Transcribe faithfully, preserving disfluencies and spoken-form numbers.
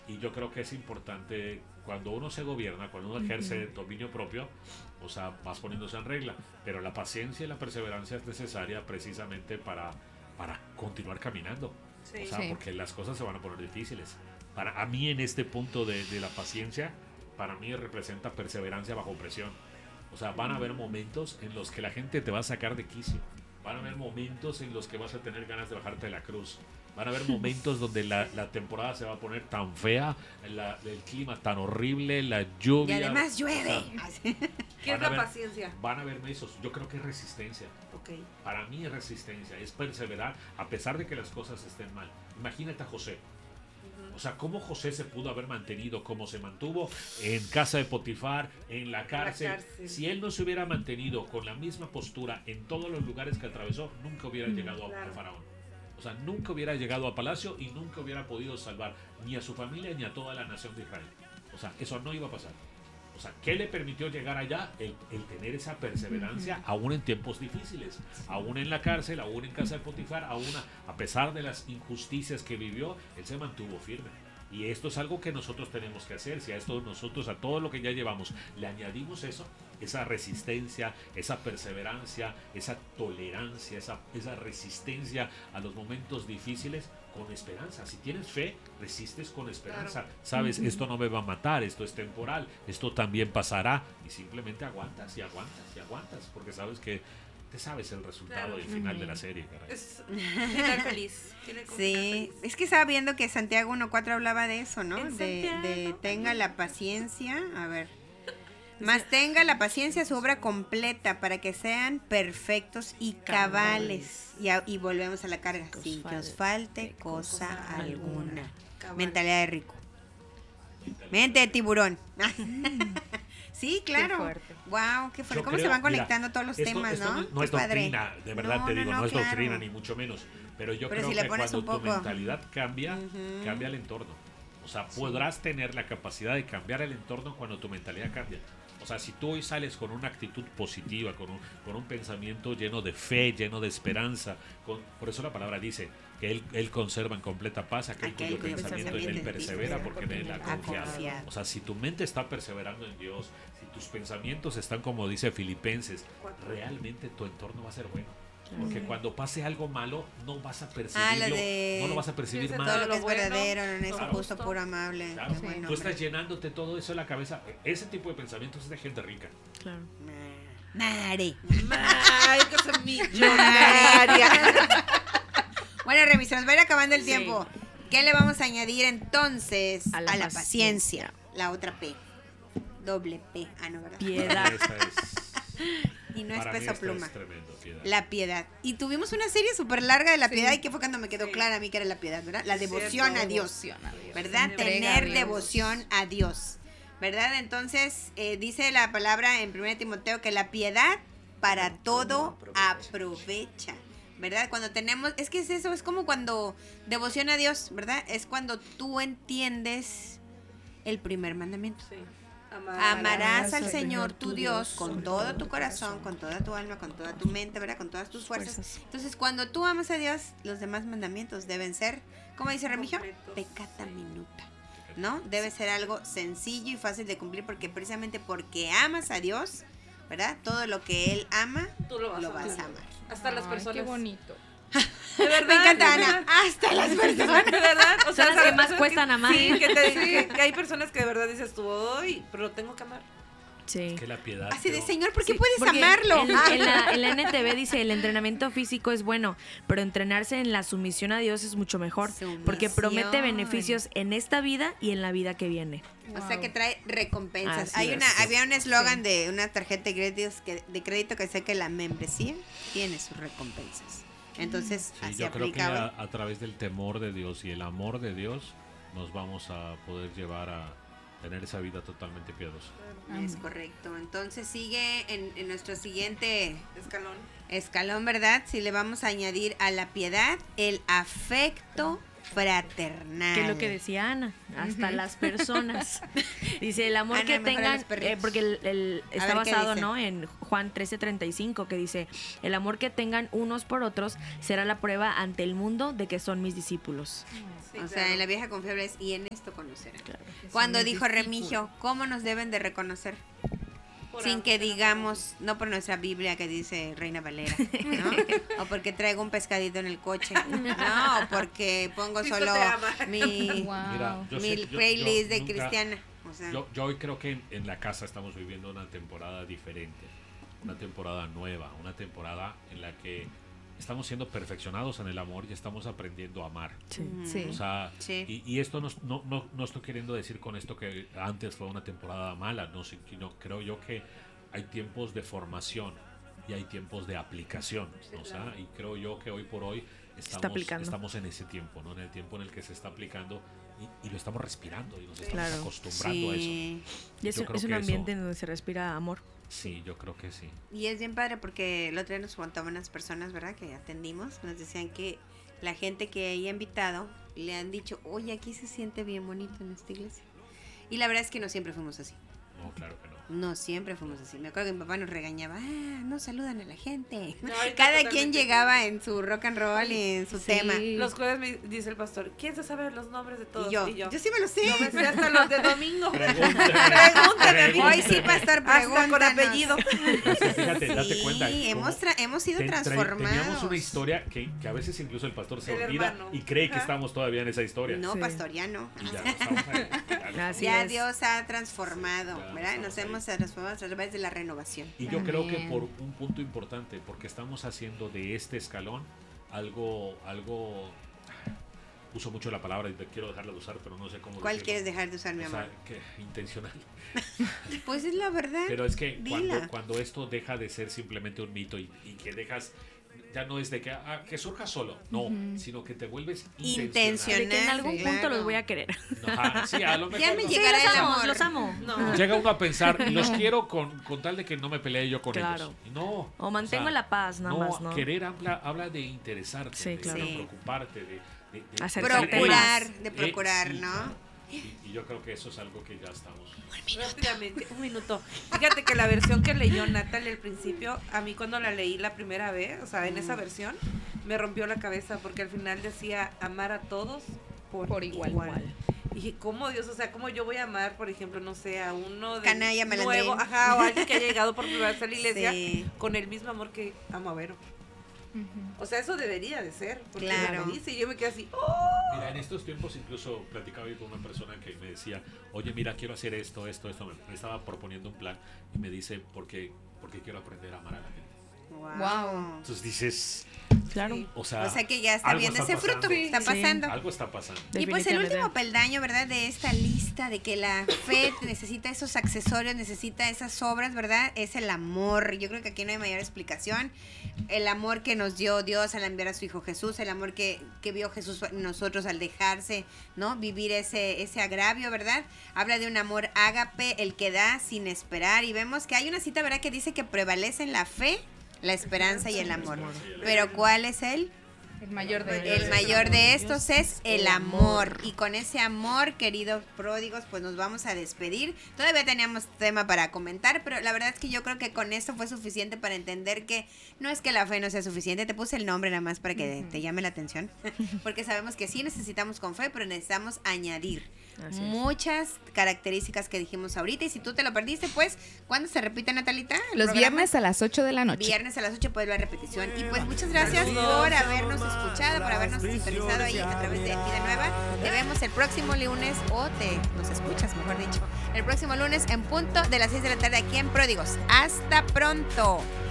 y yo creo que es importante cuando uno se gobierna, cuando uno ejerce uh-huh. dominio propio, o sea, vas poniéndose en regla, pero la paciencia y la perseverancia es necesaria precisamente para, para continuar caminando, sí. o sea, sí. porque las cosas se van a poner difíciles. Para a mí en este punto de, de la paciencia, para mí representa perseverancia bajo presión. O sea, van a haber momentos en los que la gente te va a sacar de quicio. Van a haber momentos en los que vas a tener ganas de bajarte de la cruz. Van a haber momentos donde la, la temporada se va a poner tan fea, la, el clima tan horrible, la lluvia. Y además llueve. O sea, ¿qué es la haber, paciencia? Van a haber meses. Yo creo que es resistencia. Okay. Para mí es resistencia, es perseverar a pesar de que las cosas estén mal. Imagínate a José. O sea, cómo José se pudo haber mantenido como se mantuvo en casa de Potifar, en la cárcel. la cárcel. Si él no se hubiera mantenido con la misma postura en todos los lugares que atravesó, nunca hubiera mm, llegado claro. a Faraón. O sea, nunca hubiera llegado a palacio y nunca hubiera podido salvar ni a su familia ni a toda la nación de Israel. O sea, eso no iba a pasar. O sea, ¿qué le permitió llegar allá? El, el tener esa perseverancia uh-huh. aún en tiempos difíciles, aún en la cárcel, aún en casa de Potifar, aún a, a pesar de las injusticias que vivió, él se mantuvo firme. Y esto es algo que nosotros tenemos que hacer. Si a esto nosotros, a todo lo que ya llevamos, le añadimos eso, esa resistencia, esa perseverancia, esa tolerancia, esa, esa resistencia a los momentos difíciles, con esperanza. Si tienes fe, resistes con esperanza. Claro. Sabes, uh-huh. esto no me va a matar, esto es temporal, esto también pasará. Y simplemente aguantas y aguantas y aguantas, porque sabes que te sabes el resultado claro. y el final uh-huh. de la serie, caray. Es final feliz. Sí, feliz. Es que estaba viendo que Santiago uno cuatro hablaba de eso, ¿no? De, de tenga la paciencia, a ver. Más tenga la paciencia su obra completa para que sean perfectos y cabales. Y, a, y volvemos a la carga. Sin que os falte cosa, cosa alguna. Cabal. Mentalidad de rico. Mente de tiburón. Sí, claro. Qué wow, qué fuerte. ¿Cómo creo, se van conectando mira, todos los esto, temas, esto no? No, no es doctrina, de verdad no, te digo, no, no, no es claro. doctrina ni mucho menos. Pero yo pero creo si que cuando tu mentalidad cambia, uh-huh. cambia el entorno. O sea, podrás sí. tener la capacidad de cambiar el entorno cuando tu mentalidad cambia. O sea, si tú hoy sales con una actitud positiva, con un, con un pensamiento lleno de fe, lleno de esperanza, con, por eso la palabra dice que él, él conserva en completa paz aquel, aquel cuyo pensamiento en él persevera porque en él ha confiado. O sea, si tu mente está perseverando en Dios, si tus pensamientos están como dice Filipenses, realmente tu entorno va a ser bueno. Porque cuando pase algo malo, no vas a percibirlo, ah, de... no lo vas a percibir mal. Todo lo que es bueno, verdadero, honesto, claro. justo, puro, amable. Claro. Sí. Bueno, tú estás llenándote todo eso en la cabeza. Ese tipo de pensamientos es de gente rica. Claro. Mare. Ay, que soy millonaria. Bueno, Remy, se nos va a ir acabando el sí. tiempo. ¿Qué le vamos a añadir entonces a la, a la paciencia? paciencia? La otra P. Doble P. Ah, no, ¿verdad? Piedad. Esta es... Y no Para es peso pluma. Es tremendo, piedad. La piedad. Y tuvimos una serie súper larga de la sí. piedad. ¿Y qué fue cuando me quedó sí. clara a mí que era la piedad, verdad? La devoción a Dios, devoción a Dios. ¿Verdad? Tener Dios. devoción a Dios. ¿Verdad? Entonces, eh, dice la palabra en primera Timoteo que la piedad para todo aprovecha. aprovecha. ¿Verdad? Cuando tenemos... Es que es eso, es como cuando devoción a Dios, ¿verdad? Es cuando tú entiendes el primer mandamiento. Sí. Amarás, Amarás al Señor tu Dios con todo tu corazón, con toda tu alma, con toda tu mente, ¿verdad? Con todas tus fuerzas. Entonces, cuando tú amas a Dios, los demás mandamientos deben ser, ¿cómo dice Remigio? Peccata minuta, ¿no? Debe ser algo sencillo y fácil de cumplir porque precisamente porque amas a Dios, ¿verdad? Todo lo que Él ama, tú lo vas, lo vas a amar. Hasta Ay, las personas. Qué bonito. De verdad, me encanta, de Ana. Hasta las personas. De verdad. O sea, son las que más cuestan amar. Sí, que, te, que, que hay personas que de verdad dices tú, hoy, pero lo tengo que amar. Sí. Es que la piedad. Así de, Señor, ¿por qué sí, puedes amarlo? En, en, la, en la N T V dice, el entrenamiento físico es bueno, pero entrenarse en la sumisión a Dios es mucho mejor, Sumisión. porque promete beneficios en esta vida y en la vida que viene. Wow. O sea, que trae recompensas. Así Hay es. una, había un eslogan sí. de una tarjeta de crédito que, de crédito que dice que la membresía tiene sus recompensas. Entonces, sí, así yo creo aplica que a, a través del temor de Dios y el amor de Dios nos vamos a poder llevar a tener esa vida totalmente piadosa. Es correcto. Entonces sigue en, en nuestro siguiente escalón. Escalón, ¿verdad? Si le vamos a añadir a la piedad el afecto fraternal. Que es lo que decía Ana, hasta uh-huh. las personas. Dice el amor Ana, que tengan, eh, porque el, el está ver, basado, ¿no? En Juan trece treinta y cinco, que dice, el amor que tengan unos por otros será la prueba ante el mundo de que son mis discípulos. Sí, o claro. sea, en la vieja confiable es, y en esto conocerán. Claro. Cuando dijo Remigio, ¿cómo nos deben de reconocer? Por Sin que digamos, no por nuestra Biblia que dice Reina Valera, ¿no? O porque traigo un pescadito en el coche, no, o porque pongo solo mi, wow. Mira, mi sé, playlist yo, yo de nunca, cristiana. O sea. yo, yo hoy creo que en, en la casa estamos viviendo una temporada diferente, una temporada nueva, una temporada en la que estamos siendo perfeccionados en el amor y estamos aprendiendo a amar. Sí. Sí. O sea, sí. y, y esto no, no, no, no estoy queriendo decir con esto que antes fue una temporada mala, no, sino creo yo que hay tiempos de formación y hay tiempos de aplicación, sí, ¿no? Claro. O sea, y creo yo que hoy por hoy estamos, estamos en ese tiempo, ¿no? En el tiempo en el que se está aplicando y, y lo estamos respirando y nos estamos claro. acostumbrando sí. a eso. Y es, es un ambiente eso, en donde se respira amor. Sí, yo creo que sí. Y es bien padre porque el otro día nos contaban unas personas, ¿verdad? Que atendimos, nos decían que la gente que haya invitado le han dicho, oye, aquí se siente bien bonito en esta iglesia. Y la verdad es que no siempre fuimos así. No, claro que no. No siempre fuimos así. Me acuerdo que mi papá nos regañaba, ah, no saludan a la gente. No, cada quien llegaba en su rock and roll y en su sí. tema. Los jueves me dice el pastor, ¿quién se sabe los nombres de todos? Y yo, y yo, yo sí me los sé. No me sé hasta los de domingo. Pregúntame. Hoy sí, pastor, pregúntanos. Hasta con apellido. Es que fíjate, sí, date cuenta. Sí, hemos, tra- hemos sido transformados. Teníamos una historia que, que a veces incluso el pastor se el olvida hermano. y cree que Ajá. estamos todavía en esa historia. No, sí. pastor, ya no. Y ya, estamos ahí, ya, ya Dios ha transformado, ya, ¿verdad? Nos hemos transformado a través de la renovación. Y yo Amén. creo que por un punto importante, porque estamos haciendo de este escalón algo, algo, uso mucho la palabra y quiero dejarla de usar, pero no sé cómo. ¿Cuál decirlo. quieres dejar de usar, mi amor? O sea, que intencional. Pues es la verdad. Pero es que cuando, cuando esto deja de ser simplemente un mito y, y que dejas, ya no es de que, ah, que surja solo, no, uh-huh. sino que te vuelves intencional. intencional. De que en algún sí, punto claro. los voy a querer. Ajá, sí, a lo mejor. Ya me no. llegará sí, el los amo, amor. los amo. No. Llega uno a pensar, los quiero con, con tal de que no me pelee yo con claro. ellos. Y no. O mantengo o sea, la paz, nada no, más, ¿no? Querer habla, habla de interesarte, sí, de, claro. de sí. preocuparte, de, de, de procurar, de procurar, eh, sí, ¿no? Y, y yo creo que eso es algo que ya estamos. Rápidamente, un minuto. Fíjate que la versión que leyó Natalie al principio, a mí cuando la leí la primera vez, o sea, en mm. esa versión, me rompió la cabeza porque al final decía amar a todos por, por igual. igual. Y dije, ¿cómo Dios? O sea, ¿cómo yo voy a amar, por ejemplo, no sé, a uno de Canalla, nuevo, ajá, o alguien que haya llegado por primera vez a la iglesia sí. con el mismo amor que amo a Vero? Uh-huh. O sea, eso debería de ser. Porque claro. me dice y yo me quedé así. ¡Oh! Mira, en estos tiempos incluso platicaba yo con una persona que me decía, oye, mira, quiero hacer esto, esto, esto. Me estaba proponiendo un plan y me dice, porque, porque quiero aprender a amar a la gente. Wow. Entonces dices, claro. Sí. O sea, o sea que ya está viendo ese fruto, sí, está pasando. Sí. Algo está pasando. Y pues el último peldaño, ¿verdad? De esta lista de que la fe necesita esos accesorios, necesita esas obras, ¿verdad? Es el amor. Yo creo que aquí no hay mayor explicación. El amor que nos dio Dios al enviar a su Hijo Jesús, el amor que, que vio Jesús en nosotros al dejarse, ¿no? Vivir ese, ese agravio, ¿verdad? Habla de un amor ágape, el que da sin esperar. Y vemos que hay una cita, ¿verdad? Que dice que prevalecen la fe, la esperanza y el amor. Pero ¿cuál es él? El mayor de ellos. El mayor de estos es el amor. Y con ese amor, queridos pródigos, pues nos vamos a despedir. Todavía teníamos tema para comentar, pero la verdad es que yo creo que con esto fue suficiente para entender que no es que la fe no sea suficiente. Te puse el nombre nada más para que uh-huh. te llame la atención. Porque sabemos que sí necesitamos con fe, pero necesitamos añadir Así muchas es. características que dijimos ahorita. Y si tú te lo perdiste, pues, ¿cuándo se repite, Natalita? Los programa? Viernes a las ocho de la noche. Viernes a las ocho puede ver la repetición. Y pues muchas gracias por habernos escuchado, por habernos sintonizado ahí a través de Vida Nueva. Te vemos el próximo lunes, o te nos escuchas, mejor dicho, el próximo lunes en punto de las seis de la tarde aquí en Pródigos. Hasta pronto.